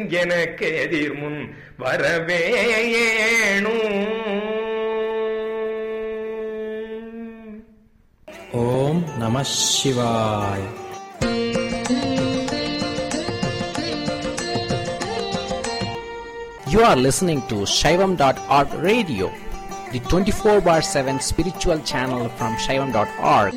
எனக்கு எதிர் முன் வரவேணும். ஓம் நம சிவாய. You are listening to Shaivam.org radio, the 24/7 spiritual channel from Shaivam.org.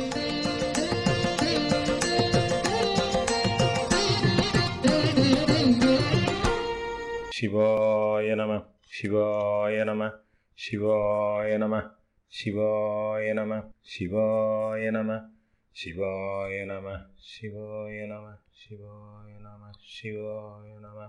சிவாய நம சிவாய நம சிவாய நம சிவாய நம சிவாய நம சிவாய நம சிவாய நம சிவாய நம சிவாய நம.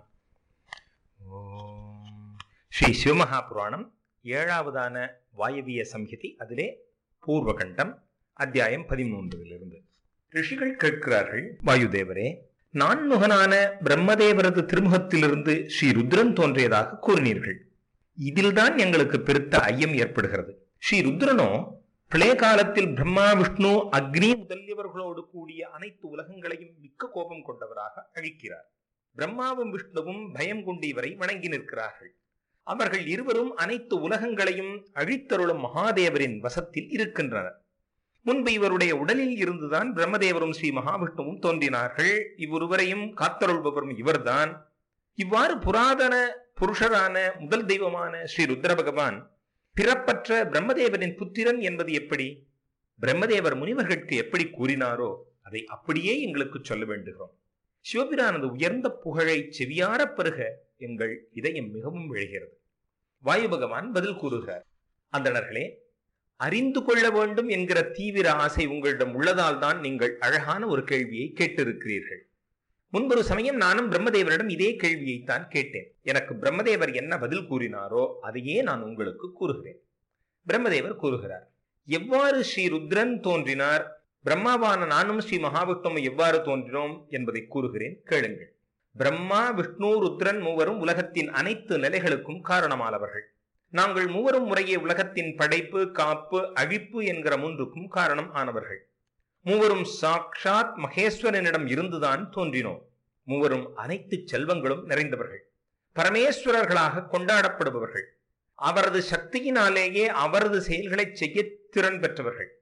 ஸ்ரீ சிவமகாபுராணம் 7ஆவதான வாயவிய சம்ஹிதி, அதிலே பூர்வகண்டம், அத்தியாயம் 13 ரிஷிகள் கேட்கிறார்கள், வாயுதேவரே, நான்முகனான பிரம்மதேவரது திருமுகத்திலிருந்து ஸ்ரீ ருத்ரன் தோன்றியதாக கூறினீர்கள். இதில்தான் எங்களுக்கு பெருத்த ஐயம் ஏற்படுகிறது. ஸ்ரீ ருத்ரனோ பிரளய காலத்தில் பிரம்மா விஷ்ணு அக்னி முதலியவர்களோடு கூடிய அனைத்து உலகங்களையும் மிக்க கோபம் கொண்டவராக அழிக்கிறார். பிரம்மாவும் விஷ்ணுவும் பயம் கொண்டு இவரை வணங்கி நிற்கிறார்கள். அவர்கள் இருவரும் அனைத்து உலகங்களையும் அழித்தருளும் மகாதேவரின் வசத்தில் இருக்கின்றனர். முன்பு இவருடைய உடலில் இருந்துதான் பிரம்மதேவரும் ஸ்ரீ மகாவிஷ்ணுவும் தோன்றினார்கள். இவ்வொருவரையும் காத்தருள்பவரும் இவர்தான். இவ்வாறு புராதன புருஷரான முதல் தெய்வமான ஸ்ரீ ருத்ர பகவான் பிறப்பற்ற பிரம்மதேவரின் புத்திரன் என்பது எப்படி? பிரம்மதேவர் முனிவர்களுக்கு எப்படி கூறினாரோ அதை அப்படியே எங்களுக்கு சொல்ல வேண்டுகிறோம். சிவபிரானது உயர்ந்த புகழை செவியார பெருக எங்கள் இதயம் மிகவும் விழுகிறது. வாயு பகவான் பதில் கூறுகிறார், அந்தணர்களே, அறிந்து கொள்ள வேண்டும் என்கிற தீவிர ஆசை உங்களிடம் உள்ளதால் தான் நீங்கள் அழகான ஒரு கேள்வியை கேட்டிருக்கிறீர்கள். முன்பொரு சமயம் நானும் பிரம்மதேவரிடம் இதே கேள்வியைத்தான் கேட்டேன். எனக்கு பிரம்மதேவர் என்ன பதில் கூறினாரோ அதையே நான் உங்களுக்கு கூறுகிறேன். பிரம்மதேவர் கூறுகிறார், எவ்வாறு ஸ்ரீ ருத்ரன் தோன்றினார், பிரம்மாவான நானும் ஸ்ரீ மகாவிஷ்ணுவும் எவ்வாறு தோன்றினோம் என்பதை கூறுகிறேன், கேளுங்கள். பிரம்மா விஷ்ணு ருத்ரன் மூவரும் உலகத்தின் அனைத்து நிலைகளுக்கும் காரணமானவர்கள். நாங்கள் மூவரும் முறையே உலகத்தின் படைப்பு, காப்பு, அழிப்பு என்கிற மூன்றுக்கும் காரணம் ஆனவர்கள். மூவரும் சாக்ஷாத் மகேஸ்வரனிடம் இருந்துதான் தோன்றினோம். மூவரும் அனைத்து செல்வங்களும் நிறைந்தவர்கள், பரமேஸ்வரர்களாக கொண்டாடப்படுபவர்கள். அவரது சக்தியினாலேயே அவரது செயல்களை செய்ய திறன் பெற்றவர்கள்.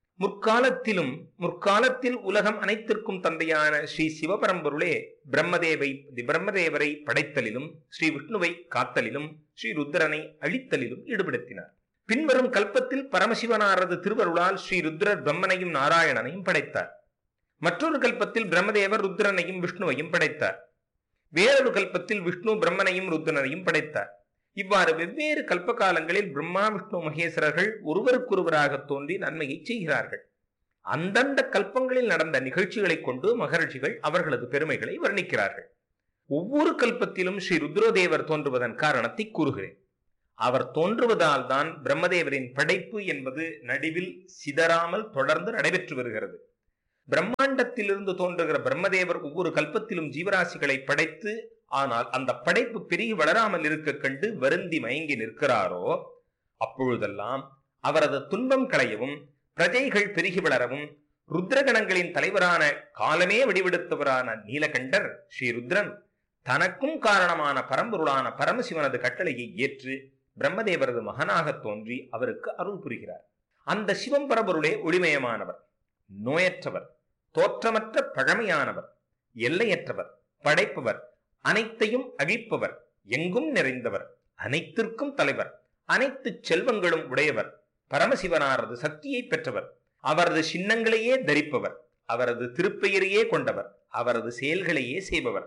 முற்காலத்தில் உலகம் அனைத்திற்கும் தந்தையான ஸ்ரீ சிவபரம்பொருளே பிரம்மதேவரை படைத்தலிலும் ஸ்ரீ விஷ்ணுவை காத்தலிலும் ஸ்ரீ ருத்ரனை அழித்தலிலும் ஈடுபடுத்தினார். பின்வரும் கல்பத்தில் பரமசிவனாரது திருவருளால் ஸ்ரீ ருத்ரர் பிரம்மனையும் நாராயணனையும் படைத்தார். மற்றொரு கல்பத்தில் பிரம்மதேவர் ருத்ரனையும் விஷ்ணுவையும் படைத்தார். வேறொரு கல்பத்தில் விஷ்ணு பிரம்மனையும் ருத்ரனையும் படைத்தார். இவ்வாறு வெவ்வேறு கல்ப காலங்களில் பிரம்மா விஷ்ணு மகேஸ்வரர்கள் ஒருவருக்கொருவராக தோன்றி நன்மையை செய்கிறார்கள். அந்தந்த கல்பங்களில் நடந்த நிகழ்ச்சிகளை கொண்டு மகர்ஷிகள் அவர்களது பெருமைகளை வர்ணிக்கிறார்கள். ஒவ்வொரு கல்பத்திலும் ஸ்ரீ ருத்ரதேவர் தோன்றுவதன் காரணத்தை கூறுகிறேன். அவர் தோன்றுவதால் தான் பிரம்மதேவரின் படைப்பு என்பது நடுவில் சிதறாமல் தொடர்ந்து நடைபெற்று வருகிறது. பிரம்மாண்டத்திலிருந்து தோன்றுகிற பிரம்மதேவர் ஒவ்வொரு கல்பத்திலும் ஜீவராசிகளை படைத்து, ஆனால் அந்த படைப்பு பெருகி வளராமல் இருக்க கண்டு வருந்தி மயங்கி நிற்கிறாரோ அப்பொழுதெல்லாம் அவரது துன்பம் களையவும் பிரஜைகள் பெருகி வளரவும் ருத்ரகணங்களின் தலைவரான காலமே வடிவெடுத்தவரான நீலகண்டர் ஸ்ரீ ருத்ரன் தனக்கும் காரணமான பரம்பொருளான பரமசிவனது கட்டளையை ஏற்று பிரம்மதேவரது மகனாக தோன்றி அவருக்கு அருள் புரிகிறார். அந்த சிவம் பரம்பொருளே ஒளிமயமானவர், நோயற்றவர், தோற்றமற்ற பழமையானவர், எல்லையற்றவர், படைப்பவர், அனைத்தையும் அழிப்பவர், எங்கும் நிறைந்தவர், அனைத்திற்கும் தலைவர், அனைத்து செல்வங்களும் உடையவர், பரமசிவனாரது சக்தியை பெற்றவர், அவரது சின்னங்களையே தரிப்பவர், அவரது திருப்பெயரையே கொண்டவர், அவரது செயல்களையே செய்பவர்.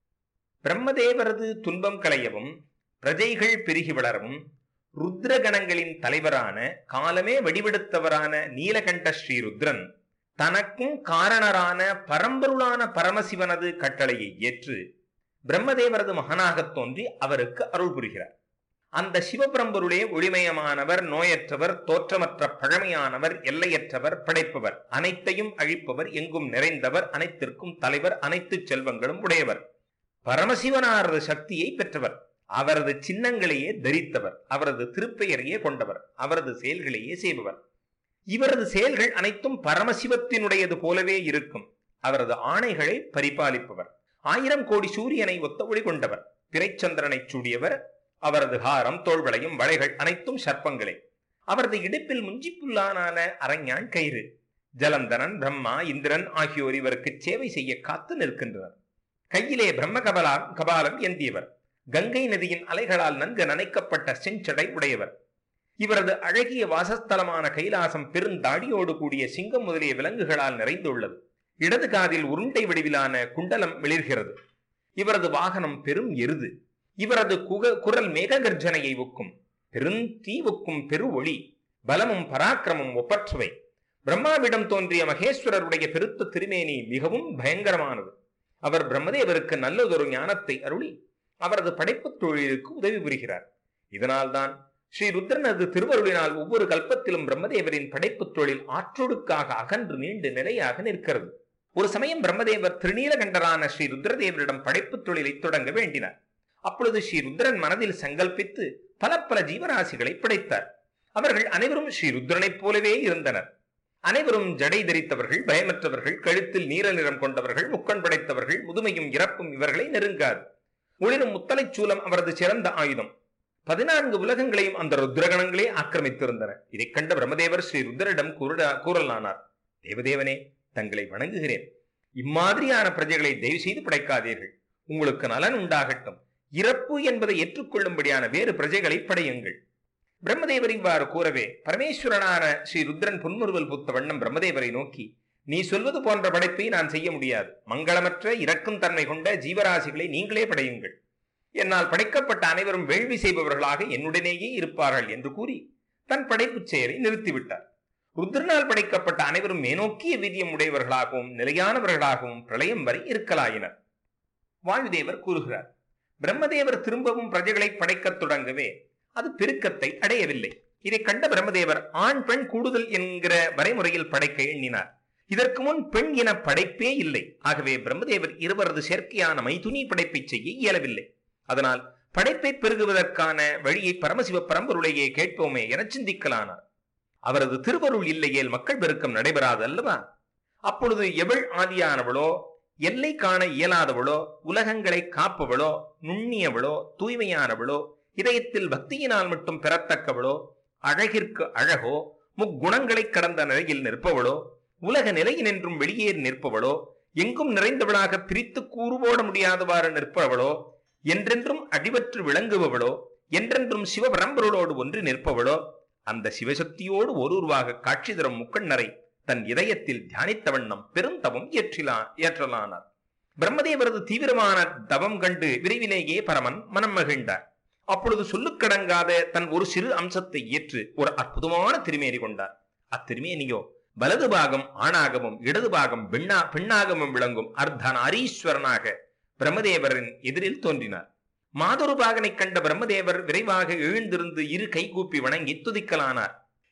பிரம்மதேவரது துன்பம் களையவும் பிரஜைகள் பெருகி வளரவும் ருத்ரகணங்களின் தலைவரான காலமே வடிவெடுத்தவரான நீலகண்ட ஸ்ரீ ருத்ரன் தனக்கும் காரணரான பரம்பொருளான பரமசிவனது கட்டளையை ஏற்று பிரம்மதேவரது மகனாக தோன்றி அவருக்கு அருள் புரிகிறார். அந்த சிவபரம்பொருளே ஒளிமயமானவர், நோயற்றவர், தோற்றமற்ற பழமையானவர், எல்லையற்றவர், படைப்பவர், அனைத்தையும் அழிப்பவர், எங்கும் நிறைந்தவர், அனைத்திற்கும் தலைவர், அனைத்து செல்வங்களும் உடையவர், பரமசிவனாரது சக்தியை பெற்றவர், அவரது சின்னங்களையே தரித்தவர், அவரது திருப்பெயரையே கொண்டவர், அவரது செயல்களையே செய்பவர். இவரது செயல்கள் அனைத்தும் பரமசிவத்தினுடையது போலவே இருக்கும். அவரது ஆணைகளை பரிபாலிப்பவர், 1000 கோடி சூரியனை ஒத்த ஒளி கொண்டவர். பிறைச்சந்திரனை சூடியவர். அவரது ஹாரம், தோள்வளையும், வளைகள் அனைத்தும் சர்ப்பங்களே. அவரது இடுப்பில் முஞ்சிப்புல்லான அரஞ்ஞான் கயிறு. ஜலந்தரன், பிரம்மா, இந்திரன் ஆகியோர் இவருக்கு சேவை செய்ய காத்து நிற்கின்றனர். கையிலே பிரம்ம கபாலம் ஏந்தியவர். கங்கை நதியின் அலைகளால் நன்கு நனைக்கப்பட்ட செஞ்சடை உடையவர். இவரது அழகிய வாசஸ்தலமான கைலாசம் பெருந்தாடியோடு கூடிய சிங்கம் முதலிய விலங்குகளால் நிறைந்துள்ளது. இடது காதில் உருண்டை வடிவிலான குண்டலம் மிளிர்கிறது. இவரது வாகனம் பெரும் எருது. இவரது குரல் மேக கர்ஜனையை ஒக்கும். பெருந்தீ ஒக்கும் பெரு ஒளி. பலமும் பராக்கிரமும் ஒப்பற்றவை. பிரம்மாவிடம் தோன்றிய மகேஸ்வரருடைய பெருத்த திருமேனி மிகவும் பயங்கரமானது. அவர் பிரம்மதேவருக்கு நல்லதொரு ஞானத்தை அருளி அவரது படைப்பு தொழிலுக்கு உதவி புரிகிறார். இதனால்தான் ஸ்ரீ ருத்ரனது திருவருளினால் ஒவ்வொரு கல்பத்திலும் பிரம்மதேவரின் படைப்பு தொழில் ஆற்றொடுக்காக அகன்று நீண்டு நிலையாக நிற்கிறது. ஒரு சமயம் பிரம்மதேவர் திருநீலகண்டரான ஸ்ரீ ருத்ரதேவரிடம் படைப்பு தொழிலை தொடங்க வேண்டினார். அப்பொழுது ஸ்ரீ ருத்ரன் மனதில் சங்கல்பித்து பல ஜீவராசிகளை படைத்தார். அவர்கள் அனைவரும் ஸ்ரீ ருத்ரனைப் போலவே இருந்தனர். அனைவரும் ஜடை தரித்தவர்கள், பயமற்றவர்கள், கழுத்தில் நீல நிறம் கொண்டவர்கள், முக்கண் படைத்தவர்கள். முதுமையும் இறப்பும் இவர்களை நெருங்காது. ஒளிரும் முத்தலை சூலம் அவரது சிறந்த ஆயுதம். 14 உலகங்களையும் அந்த ருத்ரகணங்களே ஆக்கிரமித்திருந்தன. இதை கண்ட பிரம்மதேவர் ஸ்ரீ ருத்ரரிடம் கூறலானார். தேவதேவனே, தங்களை வணங்குகிறேன். இம்மாதிரியான பிரஜைகளை தயவு செய்து படைக்காதீர்கள். உங்களுக்கு நலன் உண்டாகட்டும். இறப்பு என்பதை ஏற்றுக்கொள்ளும்படியான வேறு பிரஜைகளை படையுங்கள். பிரம்மதேவர் இவ்வாறு கூறவே பரமேஸ்வரனான ஸ்ரீ ருத்ரன் புன்முறுவல் பூத்த வண்ணம் பிரம்மதேவரை நோக்கி, நீ சொல்வது போன்ற படைப்பை நான் செய்ய முடியாது. மங்களமற்ற இறக்கும் தன்மை கொண்ட ஜீவராசிகளை நீங்களே படையுங்கள். என்னால் படைக்கப்பட்ட அனைவரும் வேள்வி செய்பவர்களாக என்னுடனேயே இருப்பார்கள் என்று கூறி தன் படைப்பு செயலை நிறுத்திவிட்டார். ருத்ரனால் படைக்கப்பட்ட அனைவரும் மேனோக்கிய வீரியம் உடையவர்களாகவும் நிலையானவர்களாகவும் பிரளயம் வரை இருக்கலாயினர். வாயுதேவர் கூறுகிறார், பிரம்மதேவர் திரும்பவும் பிரஜைகளை படைக்கத் தொடங்கவே அது பெருக்கத்தை அடையவில்லை. இதை கண்ட பிரம்மதேவர் ஆண் பெண் கூடுதல் என்கிற வரைமுறையில் படைக்க எண்ணினார். இதற்கு முன் பெண் என படைப்பே இல்லை. ஆகவே பிரம்மதேவர் இருவரது சேர்க்கையான மைதுனி படைப்பை செய்ய இயலவில்லை. அதனால் படைப்பை பெருகுவதற்கான வழியை பரமசிவ பரம்பொருளையே கேட்போமே என சிந்திக்கலானார். அவரது திருவருள் இல்லையேல் மக்கள் பெருக்கம் நடைபெறாது அல்லவா? அப்பொழுது எவள் ஆதியானவளோ, எல்லை காண இயலாதவளோ, உலகங்களை காப்பவளோ, நுண்ணியவளோ, தூய்மையானவளோ, இதயத்தில் பக்தியினால் மட்டும் பெறத்தக்கவளோ, அழகிற்கு அழகோ, முக்குணங்களை கடந்த நிலையில் நிற்பவளோ, உலக நிலையினின்றும் வெளியேறி நிற்பவளோ, எங்கும் நிறைந்தவளாக பிரித்து கூறுவோட முடியாதவாறு நிற்பவளோ, என்றென்றும் அடிவற்று விளங்குபவளோ, என்றென்றும் சிவபரம்பொருளோடு ஒன்று நிற்பவளோ, அந்த சிவசக்தியோடு ஒருவராக காட்சி தரும் முக்கண்ணரை தன் இதயத்தில் தியானித்த வண்ணம் பெருந்தவம் ஏற்றலானார். பிரம்மதேவரது தீவிரமான தவம் கண்டு விரைவிலேயே பரமன் மனம் மகிழ்ந்தார். அப்பொழுது சொல்லுக்கடங்காத தன் ஒரு சிறு அம்சத்தை ஏற்று ஒரு அற்புதமான திருமேனி கொண்டார். அத்திருமேனியோ வலது பாகம் ஆணாகவும் இடது பாகம் பெண்ணாகவும் விளங்கும் அர்த்தநாரீஸ்வரனாக பிரம்மதேவரின் எதிரில் தோன்றினார். மாதொரு பாகனை கண்ட பிரம்மதேவர் விரைவாக எழுந்திருந்து இரு கைகூப்பி வணங்கி துதிக்கலானார்.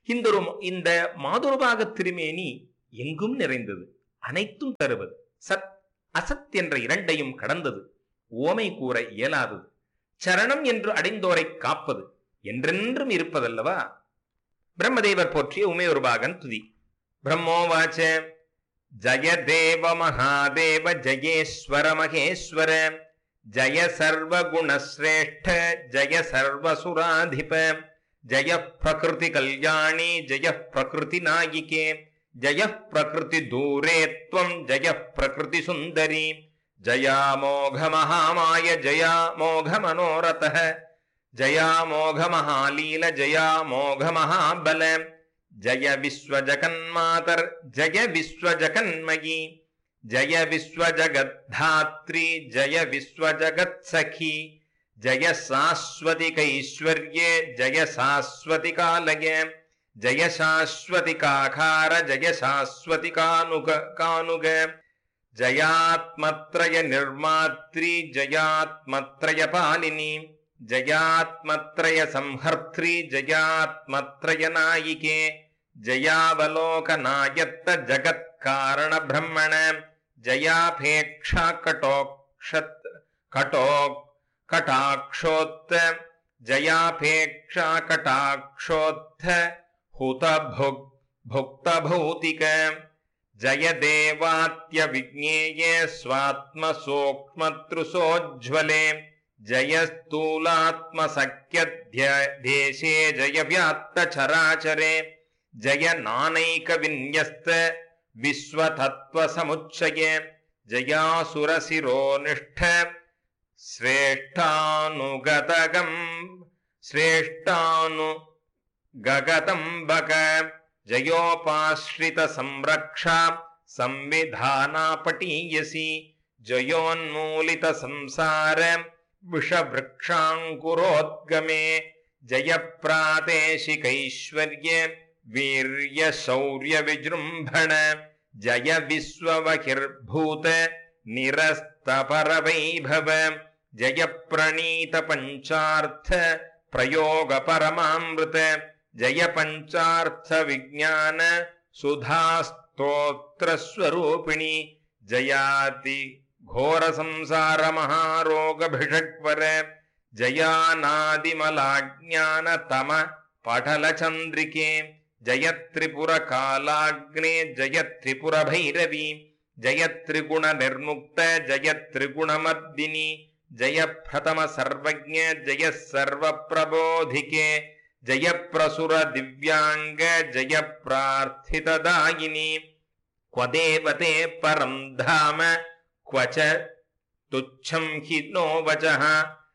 இந்த மாதொருபாக திருமேனி எங்கும் நிறைந்தது, அனைத்தும் தருவது, சத் அசத் என்ற இரண்டையும் கடந்தது, ஓமை கூற இயலாதது, சரணம் என்று அடைந்தோரை காப்பது, என்றென்றும் இருப்பதல்லவா? பிரம்மதேவர் போற்றிய உமையொருபாகன் துதி. பிரம்மோவாச்ச ஜய தேவ மகாதேவ ஜயேஸ்வர மகேஸ்வர ஜய சர்வகுணஸ்ரேஷ்ட ஜய சர்வசுராதிப ஜய பிரகிருதி கல்யாணி ஜய பிரகிருதி நாயிகே ஜய பிரகிருதி தூரே த்வம் ஜய பிரகிருதி சுந்தரி ஜயா மோக மகாமாய ஜயா மோக மனோரத ஜயா மோக மகாலீல ஜயா மோக மகாபல ஜய விஸ்வஜகன்மாதர் ஜய விஸ்வஜகன்மயி ஜய விஸ்வஜகத்தாத்ரி ஜய விஸ்வஜகத் சகி ஜய சாஸ்வதிகைஸ்வர்யே ஜய சாஸ்வதிகாலய ஜய சாஸ்வதிகாகார ஜய சாஸ்வதிகானுக ஜயாத்மத்ரய நிர்மாத்ரி ஜயாத்மத்ரய பாலினி ஜயாத்மத்ரய சம்ஹர்த்ரி ஜயாத்மத்ரய நாயிகே ஜயாவலோகநாயத்த ஜகத் காரண பிரம்மண ஜயாபேக்ஷா கட்டாக்ஷோத்த ஜயாபேக்ஷா கட்டாக்ஷோத்த ஹுத புக்த பௌதிக ஜய தேவாத்ய விக்ஞேய ஸ்வாத்ம சூக்ஷ்மத்ருசோஜ்வலே ஜய ஸ்தூலாத்ம சக்யத்ய தேசே ஜய வியாப்த சராச்சரே ஜய நானைக வின்யஸ்த விஸ்வதத்வ சமுச்சயே ஜயாசுரசிரோ நிஷ்ட ஸ்ரேஷ்டானுகதகம் ஸ்ரேஷ்டானுகதம்பக ஜயோபாஸ்ரித சம்ரக்ஷா சம்விதானாபட்டீயசி ஜயோன்மூலித சம்சார விஷவ்ருக்ஷாங்குரோத்கமே ஜய பிராதேசிகைஸ்வர்ய வீர்ய சௌர்ய விஜృంభண ஜய விஸ்வவகிர்பூத நிரஸ்தபரவைபவ ஜய பிரணீத பஞ்சார்த்த பிரயோக பரமாமிருத ஜய பஞ்சார்த்த விஜான சுதாஸ்தோத்திர ஸ்வரூபிணி ஜயாதி घोर संसार महारोग भिषक्वर जयानादिमलाज्ञान तम पटल चंद्रिके जय त्रिपुर कालाग्ने जय त्रिपुर भैरवी जय त्रिगुण निर्मुक्त जय त्रिगुण मर्दिनी जय प्रथम सर्वज्ञ जय सर्व प्रबोधिके जय प्रसुर दिव्यांग जय प्रार्थित दायिनी क्वदेवते परम धाम क्वच तुच्छं हि नो वचः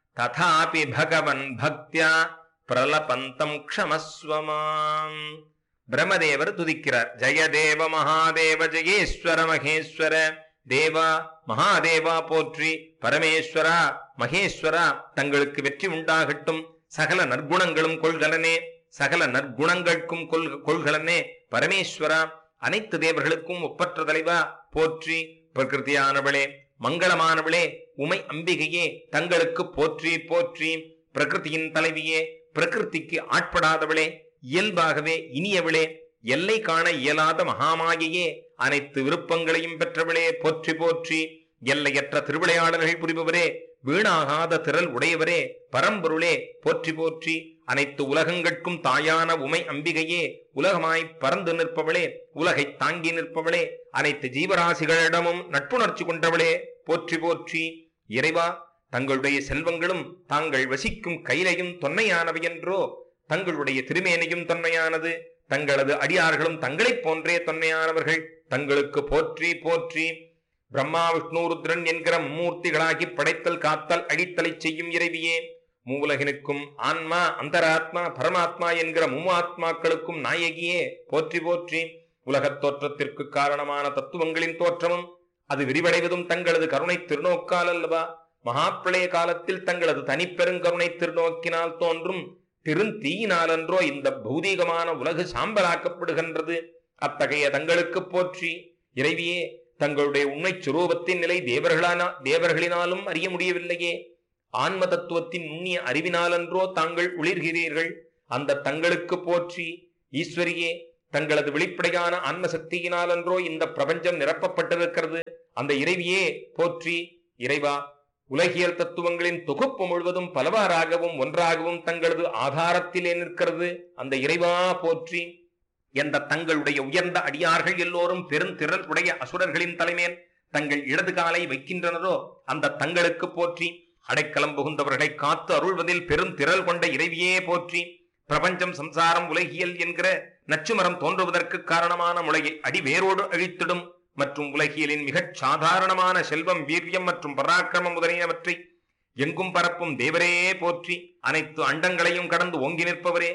तथापि भगवन् भक्त्या प्रलपन्तं क्षमस्व माम्. பிரம்மதேவர் துதிக்கிறார். ஜெயதேவ மகாதேவ ஜெயேஸ்வர மகேஸ்வர தேவா மகாதேவா போற்றி, பரமேஸ்வரா மகேஸ்வரா தங்களுக்கு வெற்றி உண்டாகட்டும், சகல நற்குணங்களும் கொள்கலனே, சகல நற்குணங்களுக்கும் கொள்கலனே பரமேஸ்வரா, அனைத்து தேவர்களுக்கும் ஒப்பற்ற தலைவா போற்றி, பிரகிருதியானவளே மங்களமானவளே உமை அம்பிகையே தங்களுக்கு போற்றி போற்றி, பிரகிருதியின் தலைவியே பிரகிருதிக்கு ஆட்படாதவளே இயல்பாகவே இனியவளே எல்லை காண இயலாத மகாமாயையே அனைத்து விருப்பங்களையும் பெற்றவளே போற்றி போற்றி, எல்லையற்ற திருவிளையாடல்கள் புரிபவரே வீணாகாத திரள் உடையவரே பரம்பொருளே போற்றி போற்றி, அனைத்து உலகங்கட்கும் தாயான உமை அம்பிகையே உலகமாய் பறந்து நிற்பவளே உலகை தாங்கி நிற்பவளே அனைத்து ஜீவராசிகளிடமும் நட்புணர்ச்சி கொண்டவளே போற்றி போற்றி. இறைவா தங்களுடைய செல்வங்களும் தாங்கள் வசிக்கும் கையிலையும் தொன்மையானவை என்றோ, தங்களுடைய திருமேனையும் தொன்மையானது, தங்களது அடியார்களும் தங்களைப் போன்றே தொன்மையானவர்கள், தங்களுக்கு போற்றி போற்றி. பிரம்மா விஷ்ணு ருத்ரன் என்கிற மும்மூர்த்திகளாகி படைத்தல் காத்தல் அழித்தலை செய்யும் இறைவியே, மூலகினுக்கும் ஆன்மா அந்தராத்மா பரமாத்மா என்கிற மும்மாத்மாக்களுக்கும் நாயகியே போற்றி போற்றி. உலகத் தோற்றத்திற்கு காரணமான தத்துவங்களின் தோற்றமும் அது விரிவடைவதும் தங்களது கருணை திருநோக்கால் அல்லவா? மகாப்பிளைய காலத்தில் தங்களது தனிப்பெருங்கருணை திருநோக்கினால் தோன்றும் பெருந்தீயினாலன்றோ இந்த பௌதீகமான உலகு சாம்பலாக்கப்படுகின்றது. அத்தகைய தங்களுக்கு போற்றி. இறைவியே தங்களுடைய உண்மை சுரூபத்தின் நிலை தேவர்களினாலும் அறிய முடியவில்லையே, ஆன்ம தத்துவத்தின் நுண்ணிய அறிவினாலன்றோ தாங்கள் ஒளிர்கிறீர்கள். அந்த தங்களுக்கு போற்றி. ஈஸ்வரியே தங்களது வெளிப்படையான ஆன்ம சக்தியினாலன்றோ இந்த பிரபஞ்சம் நிரப்பப்பட்டிருக்கிறது. அந்த இறைவியே போற்றி. இறைவா உலகியல் தத்துவங்களின் தொகுப்பு முழுவதும் பலவாறாகவும் ஒன்றாகவும் தங்களது ஆதாரத்திலே நிற்கிறது. அந்த இறைவா போற்றி. எந்த தங்களுடைய உயர்ந்த அடியார்கள் எல்லோரும் பெருந்திரள் உடைய அசுரர்களின் தலைமேல் தங்கள் இடது காலை வைக்கின்றனரோ அந்த தங்களுக்கு போற்றி. அடைக்கலம் புகுந்தவர்களை காத்து அருள்வதில் பெரும் திரள் கொண்ட இறைவியே போற்றி. பிரபஞ்சம் சம்சாரம் உலகியல் என்கிற நச்சுமரம் தோன்றுவதற்கு காரணமான முளையை அடிவேரோடு அழித்திடும் மற்றும் உலகியலின் மிகச் சாதாரணமான செல்வம் வீரியம் மற்றும் பராக்கிரமம் முதலியவற்றை எங்கும் பரப்பும் தேவரே போற்றி. அனைத்து அண்டங்களையும் கடந்து ஓங்கி நிற்பவரே,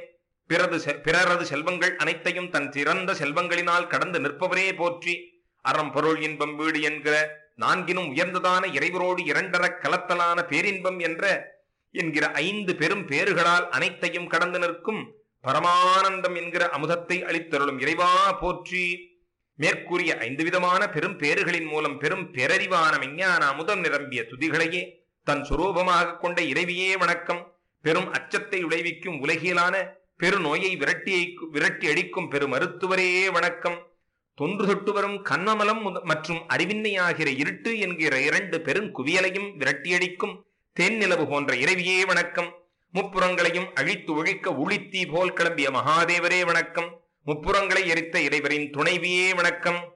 பிறரது செல்வங்கள் அனைத்தையும் தன் சிறந்த செல்வங்களினால் கடந்து நிற்பவரே போற்றி. அறம் பொருள் இன்பம் வீடு என்கிற நான்கினும் உயர்ந்ததான இறைவரோடு இரண்டர கலத்தலான பேரின்பம் என்கிற 5 பெரும் பேறுகளால் அனைத்தையும் கடந்து நிற்கும் பரமானந்தம் என்கிற அமுதத்தை அளித்தருளும் இறைவா போற்றி. மேற்கூறிய 5 விதமான பெரும் பேறுகளின் மூலம் பெரும் பேரறிவான விஞ்ஞான அமுதம் நிரம்பிய துதிகளையே தன் சுரூபமாக கொண்ட இறைவியே வணக்கம். பெரும் அச்சத்தை விளைவிக்கும் உலகியலான பெருநோயை விரட்டி அடிக்கும் பெரும் மருத்துவரே வணக்கம். தொன்று தொட்டு வரும் கண்மமலம் மற்றும் அறிவின்மை ஆகிற இருட்டு என்கிற 2 பெரும் குவியலையும் விரட்டியடிக்கும் தேன்நிலவு போன்ற இறைவியே வணக்கம். முப்புறங்களையும் அழித்து ஒழிக்க உளித்தீ போல் கிளம்பிய மகாதேவரே வணக்கம். முப்புறங்களை எரித்த இறைவரின் துணைவியே வணக்கம்.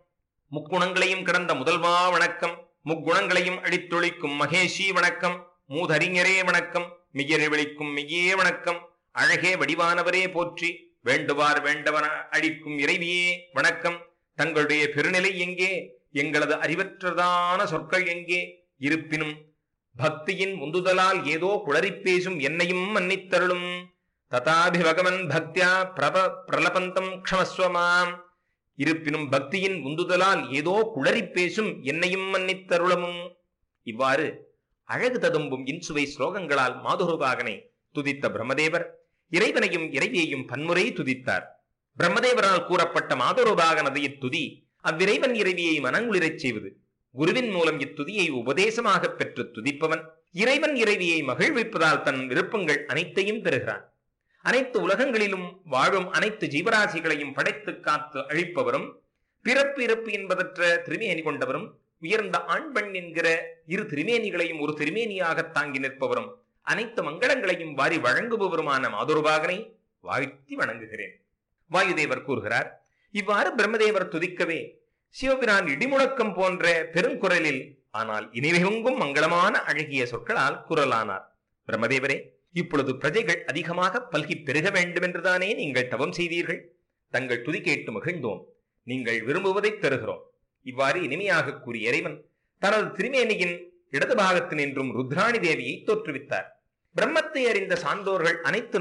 முக்குணங்களையும் கடந்த முதல்வா வணக்கம், முக்குணங்களையும் அழித்தொழிக்கும் மகேஷி வணக்கம், மூதறிஞரே வணக்கம், மெய்யரை விழிக்கும் மெய்யே வணக்கம், அழகே வடிவானவரே போற்றி, வேண்டுவார் வேண்டவன அழிக்கும் இறைவியே வணக்கம், தங்களுடைய பெருநிலை எங்கே, எங்களது அறிவற்றதான சொற்கள் எங்கே, இருப்பினும் பக்தியின் உந்துதலால் ஏதோ குளறிப் பேசும் என்னையும் மன்னித்தருளும், ததாபி பகவன் பக்தியா பிரலபந்தம் க்ஷமஸ்வமாம், இருப்பினும் பக்தியின் உந்துதலால் ஏதோ குளறிப் பேசும் என்னையும் மன்னித்தருளமும். இவ்வாறு அழகு ததும்பும் இன்சுவை ஸ்லோகங்களால் மாதுருபாகனை துதித்த பிரம்மதேவர் இறைவனையும் இறைவியையும் பன்முறை துதித்தார். பிரம்மதேவரால் கூறப்பட்ட மாதுருபாகனது இத்துதி அவ்விறைவன் இறைவியை மனங்குளிரச் செய்வது. குருவின் மூலம் இத்துதியை உபதேசமாக பெற்று துதிப்பவன் இறைவன் இறைவியை மகிழ்விப்பதால் தன் விருப்பங்கள் அனைத்தையும் பெறுகிறான். அனைத்து உலகங்களிலும் வாழும் அனைத்து ஜீவராசிகளையும் படைத்து காத்து அழிப்பவரும், பிறப்பு இறப்பு என்பதற்ற திருமேனி கொண்டவரும், உயர்ந்த ஆண் பெண் என்கிற இரு திருமேனிகளையும் ஒரு திருமேனியாக தாங்கி நிற்பவரும், அனைத்து மங்களங்களையும் வாரி வழங்குபவருமான மாதுருபாகனை வாழ்த்தி வணங்குகிறேன். வாயுதேவர் கூறுகிறார், இவ்வாறு பிரம்மதேவர் துதிக்கவே சிவபிரான் இடிமுழக்கம் போன்ற பெருங்குரலில் ஆனால் இனிவெங்கும் மங்களமான அழகிய சொற்களால் குரலானார். பிரம்மதேவரே, இப்பொழுது பிரஜைகள் அதிகமாக பல்கி பெருக வேண்டும் என்றுதானே நீங்கள் தவம் செய்தீர்கள். தங்கள் துதி கேட்டு மகிழ்ந்தோம், நீங்கள் விரும்புவதை தருகிறோம். இவ்வாறு இனிமையாக கூறிய இறைவன் தனது திருமேனியின் இடது பாகத்தில் நின்றும் ருத்ராணி தேவியை தோற்றுவித்தார். பிரம்மத்தை அறிந்த சான்றோர்கள் அனைத்து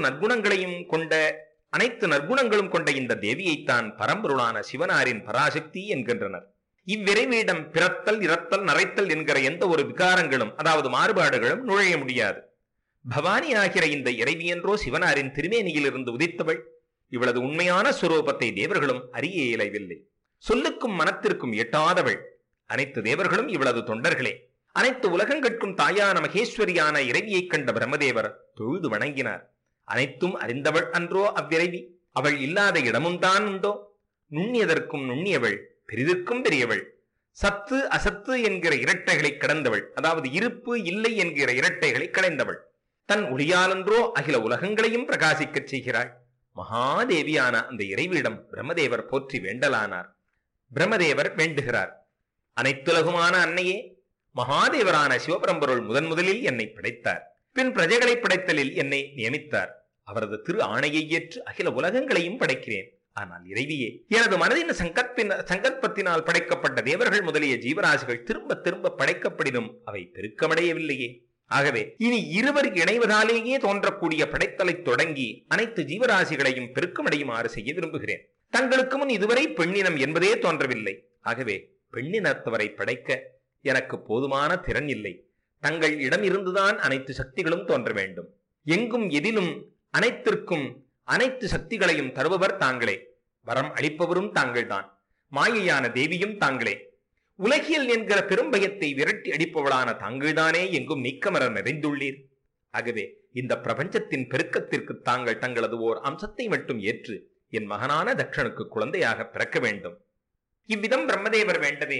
நற்குணங்களும் கொண்ட இந்த தேவியைத்தான் பரம்பொருளான சிவனாரின் பராசக்தி என்கின்றனர். இவ்விரைவியிடம் பிறத்தல், இறத்தல், நரைத்தல் என்கிற எந்த ஒரு விகாரங்களும் அதாவது மாறுபாடுகளும் நுழைய முடியாது. பவானி ஆகிற இந்த இறைவி என்றோ சிவனாரின் திருமேனியில் இருந்து உதித்தவள். இவளது உண்மையான சுரூபத்தை தேவர்களும் அறிய இயலவில்லை. சொல்லுக்கும் மனத்திற்கும் எட்டாதவள். அனைத்து தேவர்களும் இவளது தொண்டர்களே. அனைத்து உலகங்கட்கும் தாயான மகேஸ்வரியான இறைவியை கண்ட பிரம்மதேவர் தொழுது வணங்கினார். அனைத்தும் அறிந்தவள் அன்றோ அவ்விறைவி? அவள் இல்லாத இடமும் தான் உண்டோ? நுண்ணியதற்கும் நுண்ணியவள், பெரிதற்கும் பெரியவள், சத்து அசத்து என்கிற இரட்டைகளை கடந்தவள், அதாவது இருப்பு இல்லை என்கிற இரட்டைகளை களைந்தவள். தன் ஒளியாலன்றோ அகில உலகங்களையும் பிரகாசிக்கச் செய்கிறாள். மகாதேவியான அந்த இறைவியிடம் பிரம்மதேவர் போற்றி வேண்டலானார். பிரம்மதேவர் வேண்டுகிறார், அனைத்துலகுமான அன்னையே, மகாதேவரான சிவபரம்பொருள் முதலில் என்னை படைத்தார். பின் பிரஜைகளை படைத்தலில் என்னை நியமித்தார். அவரது திரு ஆணையை ஏற்று அகில உலகங்களையும் படைக்கிறேன். ஆனால் இறைவியே, எனது மனதின் சங்கல்பத்தினால் படைக்கப்பட்ட தேவர்கள் முதலிய ஜீவராசிகள் திரும்ப திரும்ப படைக்கப்படினும் அவை பெருக்கமடையவில்லையே. ஆகவே இனி இருவர் இணைவதாலேயே தோன்றக்கூடிய படைத்தலை தொடங்கி அனைத்து ஜீவராசிகளையும் பெருக்கமடையுமாறு செய்ய விரும்புகிறேன். தங்களுக்கு முன் இதுவரை பெண்ணினம் என்பதே தோன்றவில்லை. ஆகவே பெண்ணினத்தவரை படைக்க எனக்கு போதுமான திறன் இல்லை. தங்கள் இடம் இருந்துதான் அனைத்து சக்திகளும் தோன்ற வேண்டும். எங்கும் எதிலும் அனைத்திற்கும் அனைத்து சக்திகளையும் தருபவர் தாங்களே. வரம் அளிப்பவரும் தாங்கள்தான். மாயையான தேவியும் தாங்களே. உலகியல் என்கிற பெரும்பயத்தை விரட்டி அடிப்பவளான தாங்கள்தானே எங்கும் நீக்கமர நிறைந்துள்ளீர். ஆகவே இந்த பிரபஞ்சத்தின் பெருக்கத்திற்கு தாங்கள் தங்களது ஓர் அம்சத்தை மட்டும் ஏற்று என் மகனான தக்ஷனுக்கு குழந்தையாக பிறக்க வேண்டும். இவ்விதம் பிரம்மதேவர் வேண்டவே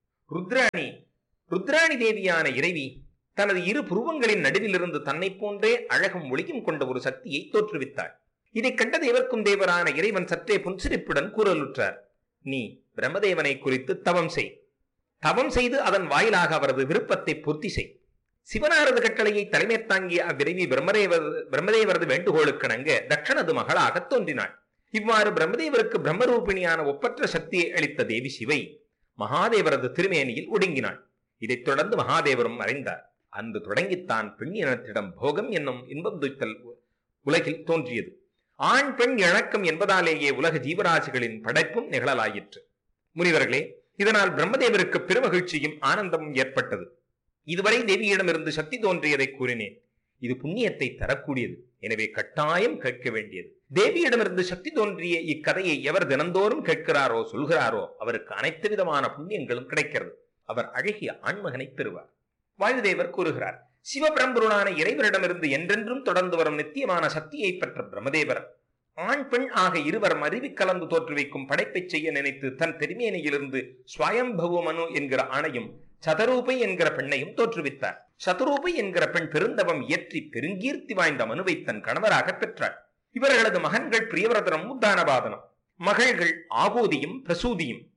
ருத்ராணி தேவியான இறைவி தனது இரு புருவங்களின் நடுவிலிருந்து தன்னை போன்றே அழகும் ஒளியும் கொண்ட ஒரு சக்தியை தோற்றுவித்தாள். இதை கண்ட தேவர்க்கும் தேவரான இறைவன் சற்றே புன்சிரிப்புடன் கூறலுற்றார், நீ பிரம்மதேவனை குறித்து தவம் செய். தவம் செய்து அதன் வாயிலாக அவரது விருப்பத்தை பூர்த்தி செய். சிவனாரது கட்டளையை தலைமை தாங்கிய அவ்விரைவி பிரம்மதேவரது வேண்டுகோளுக்கிணங்க தக்ஷனது மகளாக தோன்றினாள். இவ்வாறு பிரம்மதேவருக்கு பிரம்மரூபிணியான ஒப்பற்ற சக்தியை அளித்த தேவி சிவை மகாதேவரது திருமேனியில் ஒடுங்கினாள். இதைத் தொடர்ந்து மகாதேவரும் மறைந்தார். அன்று தொடங்கித்தான் பெண் இனத்திடம் போகம் என்னும் இன்பம் துய்த்தல் உலகில் தோன்றியது. ஆண் பெண் இணக்கம் என்பதாலேயே உலக ஜீவராசிகளின் படைப்பும் நிகழலாயிற்று. முனிவர்களே, இதனால் பிரம்மதேவருக்கு பெருமகிழ்ச்சியும் ஆனந்தமும் ஏற்பட்டது. இதுவரை தேவியிடமிருந்து சக்தி தோன்றியதை கூறினேன். இது புண்ணியத்தை தரக்கூடியது. எனவே கட்டாயம் கேட்க வேண்டியது. தேவியிடமிருந்து சக்தி தோன்றிய இக்கதையை எவர் தினந்தோறும் கேட்கிறாரோ சொல்கிறாரோ அவருக்கு அனைத்து விதமான புண்ணியங்களும் கிடைக்கிறது. அவர் அழகிய ஆண்மகனை பெறுவார். வாயுதேவர் கூறுகிறார், சிவபரம்பொருளான இறைவரிடமிருந்து என்றென்றும் தொடர்ந்து வரும் நித்தியமான சக்தியை பெற்ற பிரம்மதேவர் ஆண் பெண் ஆக இருவர் மருவி கலந்து தோற்றுவிக்கும் படைப்பை செய்ய நினைத்து தன் திருமேனியிலிருந்து ஸ்வயம்பவ மனு என்கிற ஆணையும் சதரூபை என்கிற பெண்ணையும் தோற்றுவித்தார். சதுரூபை என்கிற பெண் பெருந்தவம் இயற்றி பெருங்கீர்த்தி வாய்ந்த மனுவை தன் கணவராக பெற்றார். இவர்களது மகன்கள் பிரியவரதனும் உத்தானபாதனம், மகள்கள் ஆகூதியும் பிரசூதியும்.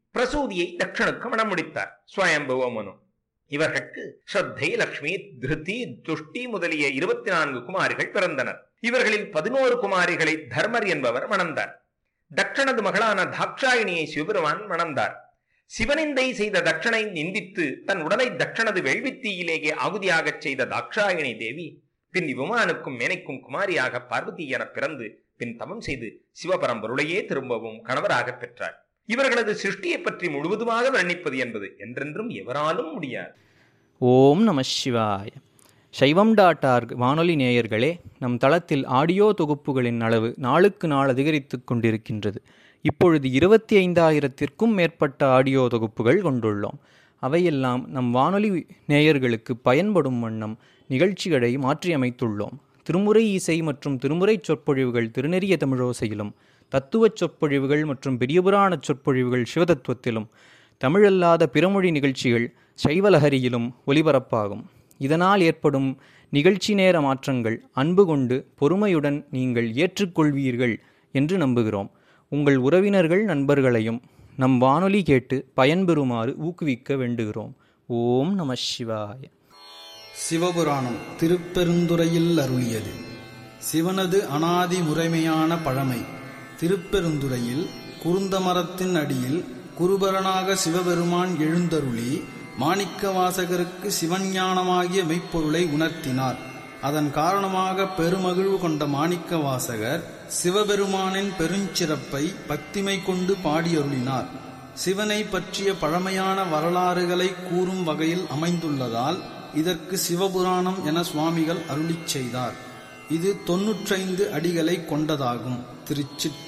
பிரசூதியை தட்சனுக்கு மணம் முடித்தார் ஸ்வயம்புவ மனு. இவர்களுக்கு ஸ்ரத்தை, லக்ஷ்மி, திருதி, துஷ்டி முதலிய 24 குமாரிகள் பிறந்தனர். இவர்களில் 11 குமாரிகளை தர்மர் என்பவர் மணந்தார். தட்சணது மகளான தாக்ஷாயினியை சிவபெருமான் மணந்தார். சிவனிந்தை செய்த தட்சனை நிந்தித்து தன் உடலை தட்சணது வெள்வித்தீயிலேயே ஆகுதியாகச் செய்த தாக்ஷாயினி தேவி பின் விமானுக்கும் மேனைக்கும் குமாரியாக பார்வதி என பிறந்து பின் தவம் செய்து சிவபரம்பொருளையே திரும்பவும் கணவராக பெற்றார். இவர்களது சிருஷ்டியை பற்றி முழுவதுமாக வர்ணிப்பது என்பது என்றென்றும் எவராலும் முடியாது. ஓம் நம சிவாய. சைவம்.org வானொலி நேயர்களே, நம் தளத்தில் ஆடியோ தொகுப்புகளின் அளவு நாளுக்கு நாள் அதிகரித்து கொண்டிருக்கின்றது. இப்பொழுது 25,000த்திற்கும் மேற்பட்ட ஆடியோ தொகுப்புகள் கொண்டுள்ளோம். அவையெல்லாம் நம் வானொலி நேயர்களுக்கு பயன்படும் வண்ணம் நிகழ்ச்சிகளை மாற்றியமைத்துள்ளோம். திருமுறை இசை மற்றும் திருமுறை சொற்பொழிவுகள் திருநெறிய தமிழோசையிலும், தத்துவச் சொற்பொழிவுகள் மற்றும் பெரியபுராண சொற்பொழிவுகள் சிவதத்துவத்திலும், தமிழல்லாத பிறமொழி நிகழ்ச்சிகள் சைவலஹரியிலும் ஒலிபரப்பாகும். இதனால் ஏற்படும் நிகழ்ச்சி நேர மாற்றங்கள் அன்பு கொண்டு பொறுமையுடன் நீங்கள் ஏற்றுக்கொள்வீர்கள் என்று நம்புகிறோம். உங்கள் உறவினர்கள் நண்பர்களையும் நம் வானொலி கேட்டு பயன்பெறுமாறு ஊக்குவிக்க வேண்டுகிறோம். ஓம் நம சிவாய. சிவபுராணம் திருப்பெருந்துறையில் அருளியது. சிவனது அனாதி முறைமையான பழமை. திருப்பெருந்துறையில் குருந்தமரத்தின் அடியில் குருபரனாக சிவபெருமான் எழுந்தருளி மாணிக்கவாசகருக்கு சிவஞானமாகிய மெய்ப்பொருளை உணர்த்தினார். அதன் காரணமாக பெருமகிழ்வு கொண்ட மாணிக்கவாசகர் சிவபெருமானின் பெருஞ்சிறப்பை பக்திமை கொண்டு பாடியருளினார். சிவனை பற்றிய பழமையான வரலாறுகளை கூறும் வகையில் அமைந்துள்ளதால் இதற்கு சிவபுராணம் என சுவாமிகள் அருளிச் செய்தார். இது 95 அடிகளை கொண்டதாகும். திருச்சிற்றம்பலம்.